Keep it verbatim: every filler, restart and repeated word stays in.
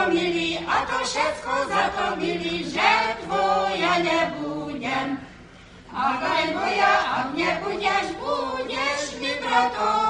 milý, a to všetko za to, milý, že tvoja nebudem. Ak aj moja, ak nebudeš, budeš mi bratom.